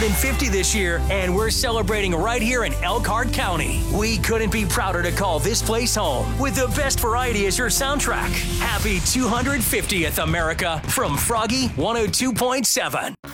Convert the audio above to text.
50 this year, and we're celebrating right here in Elkhart County. We couldn't be prouder to call this place home with the best variety as your soundtrack. Happy 250th, America, from Froggy 102.7.